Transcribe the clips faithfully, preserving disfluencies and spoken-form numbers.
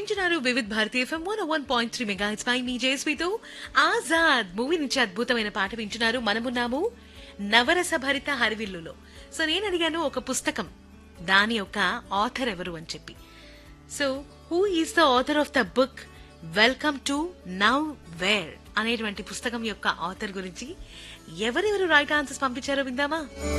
వింటున్నారు Vividh Bharati FM one one point three mega it's by me జేఎస్పీతో Azad movie నుంచి అద్భుతమైన పాట వింటున్నారు. మనమున్నాము నవరస భరిత హరివిల్లులో. సో నేను అడిగాను ఒక పుస్తకం దాని యొక్క ఆథర్ ఎవరు అని చెప్పి. So who is the author of the book welcome to now where అనేటువంటి పుస్తకం యొక్క ఆథర్ గురించి ఎవరెవరు రైట్ ఆన్సర్స్ పంపించారో విందామా?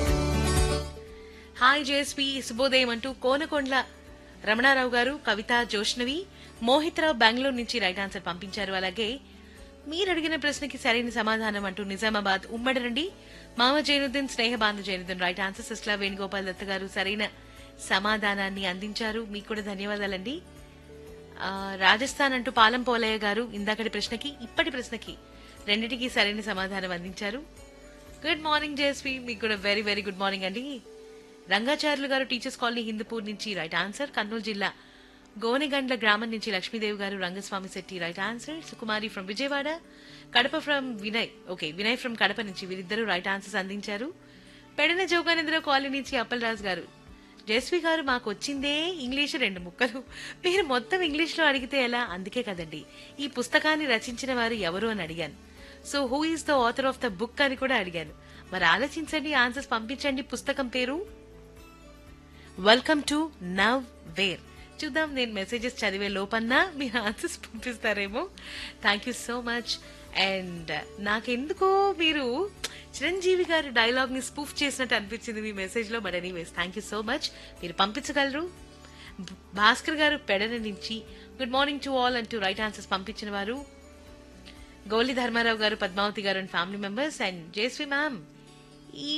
హాయ్ జేఎస్పీ శుభోదయం అంటూ కోనకొండ్ల రమణారావు గారు, కవిత, జోష్నవి, మోహిత్ రావు బెంగళూరు నుంచి రైట్ ఆన్సర్ పంపించారు. అలాగే మీరు అడిగిన ప్రశ్నకి సరైన సమాధానం అంటూ నిజామాబాద్ ఉమ్మడి రండి మామ జైనుద్దీన్, స్నేహబాంధు జైనుద్దీన్ రైట్ ఆన్సర్. సిస్లా వేణుగోపాల్ దత్త గారు సరైన సమాధానాన్ని అందించారు. మీకు కూడా ధన్యవాదాలండి. రాజస్థాన్ అంటూ పాలం పోలయ్య గారు ఇందాకటి ప్రశ్నకి ఇప్పటి ప్రశ్నకి రెండింటికి సరైన సమాధానం అందించారు. గుడ్ మార్నింగ్ జేఎస్పీ, మీకు కూడా వెరీ వెరీ గుడ్ మార్నింగ్ అండి. రంగాచార్యులు గారు టీచర్స్ కాలనీ హిందూపూర్ నుంచి రైట్ ఆన్సర్. కర్నూలు జిల్లా గోనెగండ్ల గ్రామం నుంచి లక్ష్మీదేవి గారు, Rangaswamy Shetty right answer. Sukumari from Vijayawada, Kadapa from Vinay okay Vinay from Kadapa నుంచి వీరిద్దరూ రైట్ ఆన్సర్స్ అందించారు. పెడన జోగానందరావు కాలనీ నుంచి అప్పలరాజు గారు, జయశ్రీ గారు మాకు వచ్చిందే ఇంగ్లీష్ రెండు ముక్కలు, మీరు మొత్తం ఇంగ్లీష్ లో అడిగితే ఎలా, అందుకే కదండి ఈ పుస్తకాన్ని రచించిన వారు ఎవరు అని అడిగాను. So who is the author of the book అని కూడా అడిగాను. మరి ఆలోచించండి, ఆన్సర్స్ పంపించండి. పుస్తకం పేరు వెల్కమ్ టు నవ్ వేర్. చూద్దాం నేను మెసేజెస్ చదివే లోపన్నా మీరు answers పంపిస్తారేమో. Thank you so much. And నాకెందుకో మీరు చిరంజీవి గారి డైలాగ్ ని స్పూఫ్ చేసినట్టు అనిపించింది మీ మెసేజ్ లో. But anyways thank you so much, మీరు పంపించగలరు. భాస్కర్ గారు పెడన నుంచి గుడ్ మార్నింగ్ టు ఆల్ అంటూ రైట్ ఆన్సర్స్ పంపించిన వారు గౌలి ధర్మారావు గారు, పద్మావతి గారు and family members. And Jayashree ma'am ఈ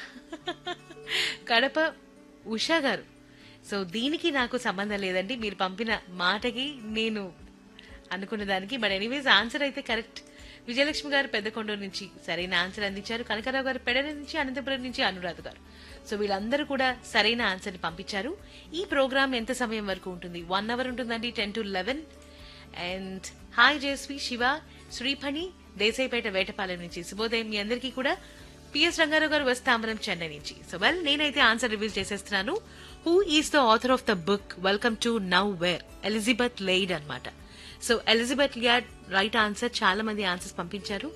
కడప ఉషా గారు. సో దీనికి నాకు సంబంధం లేదండి, మీరు పంపిన మాటకి నేను అనుకున్న దానికి. బట్ ఎనీవేస్ ఆన్సర్ అయితే కరెక్ట్. విజయలక్ష్మి గారు పెద్దకొండూరు నుంచి సరైన ఆన్సర్ అందించారు. కనకరావు గారు పెడన నుంచి, అనంతపురం నుంచి అనురాధ గారు. సో వీళ్ళందరూ కూడా సరైన ఆన్సర్ ని పంపించారు. ఈ ప్రోగ్రామ్ ఎంత సమయం వరకు ఉంటుంది? వన్ అవర్ ఉంటుందండి, ten to eleven. And hi JSV, Shiva, Sriphani, Desaipet, Vetapalem నుంచి శుభోదయం మీ అందరికీ కూడా. పిఎస్ రంగారావు గారు, వెస్ట్ తాంబరం, చెన్నై నుంచి. సో వెల్ నేనైతే ఆన్సర్ రివీల్ చేసేస్తున్నాను. Who is the author of the book welcome to now where? Elizabeth laid అన్నమాట. So Elizabeth లియాడ్ right answer. చాలా మంది ఆన్సర్స్ పంపించారు.